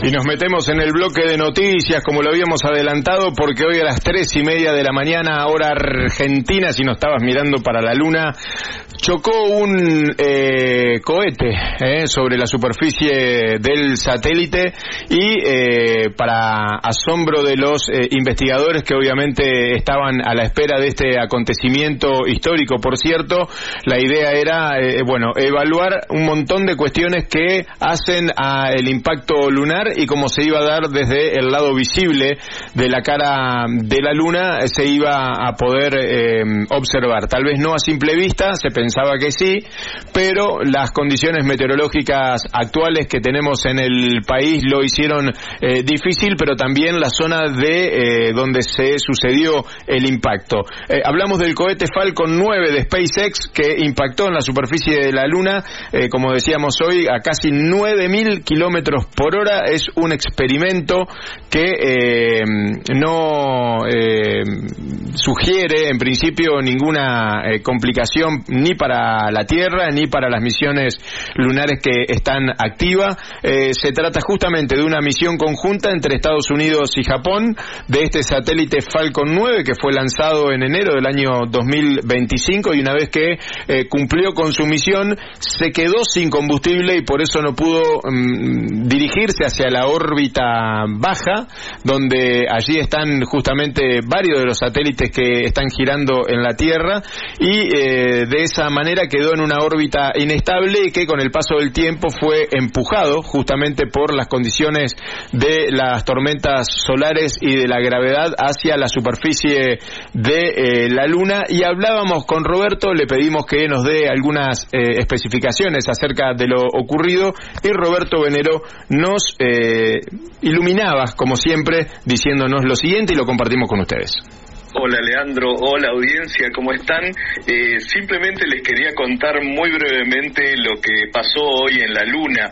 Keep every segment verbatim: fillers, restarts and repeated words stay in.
Y nos metemos en el bloque de noticias, como lo habíamos adelantado, porque hoy a las tres y media de la mañana, hora argentina, si no estabas mirando para la luna, chocó un eh, cohete eh, sobre la superficie del satélite y eh, para asombro de los eh, investigadores que obviamente estaban a la espera de este acontecimiento histórico, por cierto, la idea era, eh, bueno, evaluar un montón de cuestiones que hacen al impacto lunar y cómo se iba a dar desde el lado visible de la cara de la luna, se iba a poder eh, observar. Tal vez no a simple vista, se pensaba que sí, pero las condiciones meteorológicas actuales que tenemos en el país lo hicieron eh, difícil, pero también la zona de eh, donde se sucedió el impacto. Eh, hablamos del cohete Falcon nueve de SpaceX que impactó en la superficie de la luna, eh, como decíamos hoy, a casi nueve mil kilómetros por hora. Es un experimento que eh, no eh, sugiere en principio ninguna eh, complicación ni para la Tierra ni para las misiones lunares que están activas. Eh, se trata justamente de una misión conjunta entre Estados Unidos y Japón de este satélite Falcon nueve que fue lanzado en enero del año dos mil veinticinco y una vez que eh, cumplió con su misión se quedó sin combustible y por eso no pudo um, dirigirse hacia la órbita baja, donde allí están justamente varios de los satélites que están girando en la Tierra y eh, de esa manera quedó en una órbita inestable y que con el paso del tiempo fue empujado justamente por las condiciones de las tormentas solares y de la gravedad hacia la superficie de eh, la Luna. Y hablábamos con Roberto, le pedimos que nos dé algunas eh, especificaciones acerca de lo ocurrido y Roberto Venero nos eh, iluminaba, como siempre, diciéndonos lo siguiente y lo compartimos con ustedes. Hola Leandro, hola audiencia, ¿cómo están? Eh, simplemente les quería contar muy brevemente lo que pasó hoy en la Luna.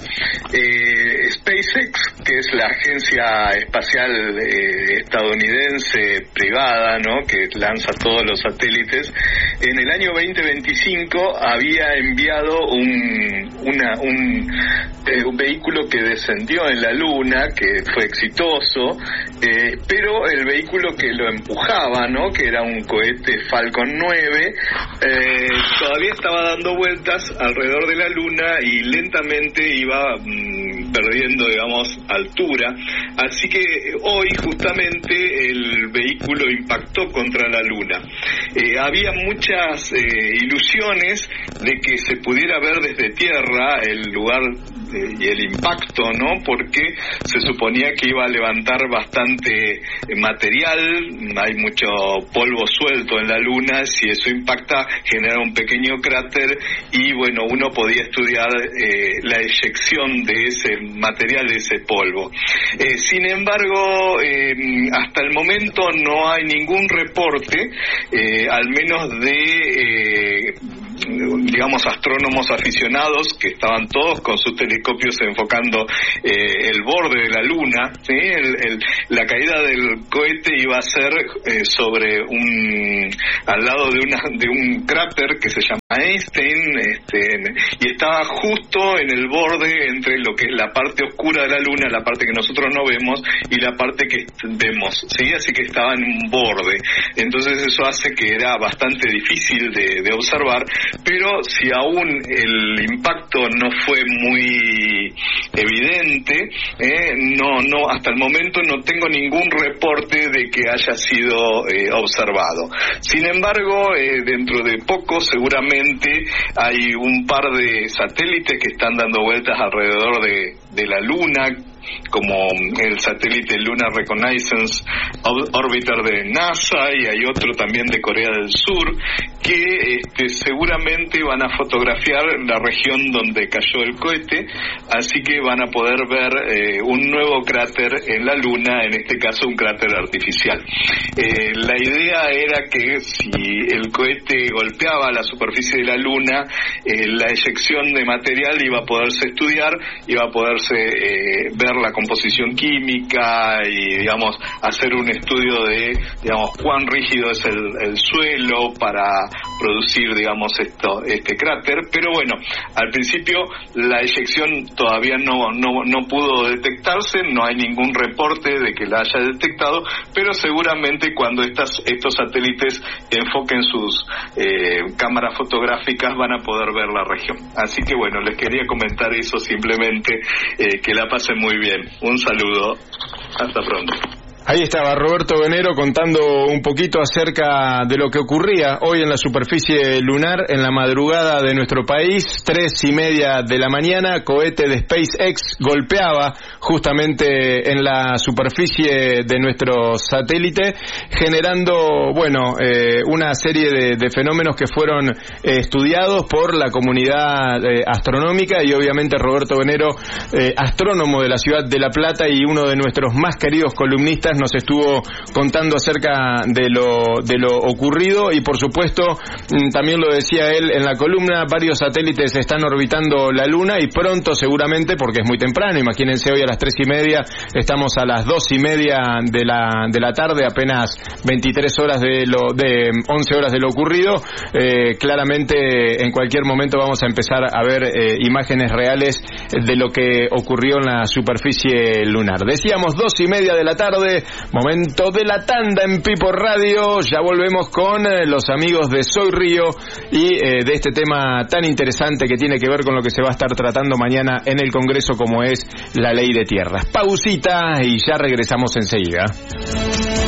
Eh, SpaceX, que es la agencia espacial eh, estadounidense privada, ¿no?, que lanza todos los satélites, en el año veinte veinticinco había enviado un, una, un, eh, un vehículo que descendió en la Luna, que fue exitoso, eh, pero el vehículo que lo empujaba, ¿no?, que era un cohete Falcon nueve, eh, todavía estaba dando vueltas alrededor de la Luna y lentamente iba mmm, perdiendo, digamos, altura. Así que hoy justamente el vehículo impactó contra la Luna. Eh, había muchas eh, ilusiones de que se pudiera ver desde tierra el lugar eh, y el impacto, ¿no?, porque se suponía que iba a levantar bastante material, hay mucho polvo suelto en la Luna, si eso impacta genera un pequeño cráter y bueno, uno podía estudiar eh, la eyección de ese material, de ese polvo. Eh, sin embargo, eh, hasta el momento no hay ningún reporte, eh, al menos de eh, digamos astrónomos aficionados que estaban todos con sus telescopios enfocando eh, el borde de la Luna, ¿sí? el, el, la caída del cohete iba a ser eh, sobre un al lado de una de un cráter que se llama Einstein, este, y estaba justo en el borde entre lo que es la parte oscura de la Luna, la parte que nosotros no vemos y la parte que vemos, ¿sí? Así que estaba en un borde. Entonces eso hace que era bastante difícil de, de observar, pero si aún el impacto no fue muy evidente, eh, no, no, hasta el momento no tengo ningún reporte de que haya sido eh, observado. Sin embargo, eh, dentro de poco seguramente hay un par de satélites que están dando vueltas alrededor de, de la Luna, como el satélite Lunar Reconnaissance Orbiter de NASA, y hay otro también de Corea del Sur, que este, seguramente van a fotografiar la región donde cayó el cohete, así que van a poder ver eh, un nuevo cráter en la Luna, en este caso un cráter artificial. Eh, la idea era que si el cohete golpeaba la superficie de la Luna, eh, la eyección de material iba a poderse estudiar, iba a poderse eh, ver estudiar la composición química y, digamos, hacer un estudio de, digamos, cuán rígido es el, el suelo para producir, digamos, esto, este cráter. Pero bueno, al principio la eyección todavía no, no, no pudo detectarse, no hay ningún reporte de que la haya detectado, pero seguramente cuando estas, estos satélites enfoquen sus eh, cámaras fotográficas van a poder ver la región. Así que bueno, les quería comentar eso simplemente, eh, que la pasen muy bien. Un saludo, hasta pronto. Ahí estaba Roberto Venero contando un poquito acerca de lo que ocurría hoy en la superficie lunar en la madrugada de nuestro país, tres y media de la mañana, cohete de SpaceX golpeaba justamente en la superficie de nuestro satélite, generando, bueno, eh, una serie de, de fenómenos que fueron eh, estudiados por la comunidad eh, astronómica y obviamente Roberto Venero, eh, astrónomo de la ciudad de La Plata y uno de nuestros más queridos columnistas, nos estuvo contando acerca de lo de lo ocurrido y por supuesto también lo decía él en la columna, varios satélites están orbitando la Luna y pronto seguramente, porque es muy temprano, imagínense hoy a las tres y media, estamos a las dos y media de la de la tarde, apenas veintitrés horas de lo de once horas de lo ocurrido, eh, claramente en cualquier momento vamos a empezar a ver eh, imágenes reales de lo que ocurrió en la superficie lunar. Decíamos dos y media de la tarde, momento de la tanda en Pipo Radio. Ya volvemos con eh, los amigos de Soy Río y eh, de este tema tan interesante que tiene que ver con lo que se va a estar tratando mañana en el Congreso, como es la ley de tierras. Pausita y ya regresamos enseguida.